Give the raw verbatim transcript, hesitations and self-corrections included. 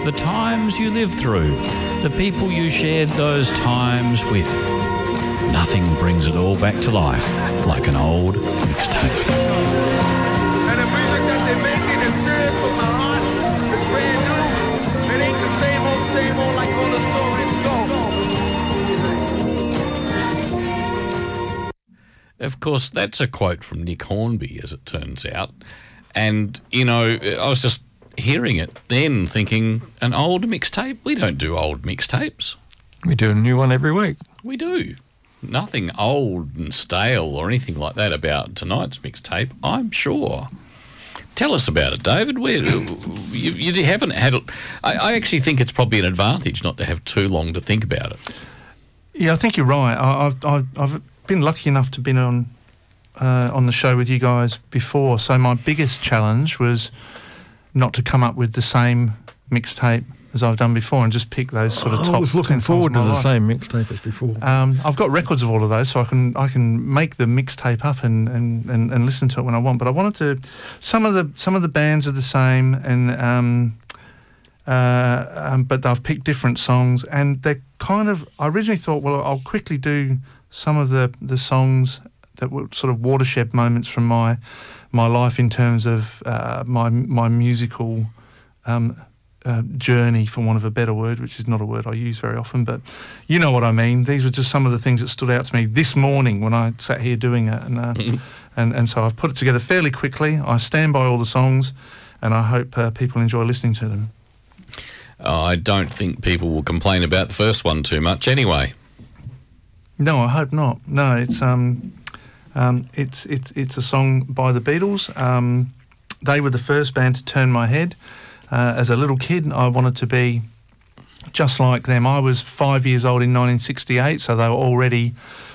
the times you lived through, the people you shared those times with. Nothing brings it all back to life like an old mixtape. And the music that they're making is serious from my heart. It's brand new. It ain't the same old, same old like all the stories go. Of course, that's a quote from Nick Hornby, as it turns out. And, you know, I was just hearing it then thinking, an old mixtape? We don't do old mixtapes. We do a new one every week. We do. Nothing old and stale or anything like that about tonight's mixtape, I'm sure. Tell us about it, David. Where you, you haven't had it. I, I actually think it's probably an advantage not to have too long to think about it. Yeah, I think you're right. I, I've, I've I've been lucky enough to have been on uh, on the show with you guys before. So my biggest challenge was not to come up with the same mixtape as I've done before and just pick those sort of top. I was looking forward to the life. same mixtape as before. Um, I've got records of all of those, so I can I can make the mixtape up and, and, and, and listen to it when I want. But I wanted to. Some of the some of the bands are the same, and um, uh, um, but I've picked different songs, and they're kind of. I originally thought, well, I'll quickly do some of the, the songs that were sort of watershed moments from my my life in terms of uh, my my musical. Um, Uh, journey, for want of a better word, which is not a word I use very often, but you know what I mean. These were just some of the things that stood out to me this morning when I sat here doing it, and uh, mm-hmm. and and so I've put it together fairly quickly. I stand by all the songs, and I hope uh, people enjoy listening to them. I don't think people will complain about the first one too much, anyway. No, I hope not. No, it's um, um, it's it's it's a song by the Beatles. Um, they were the first band to turn my head. Uh, as a little kid, I wanted to be just like them. I was five years old in nineteen sixty-eight, so they were already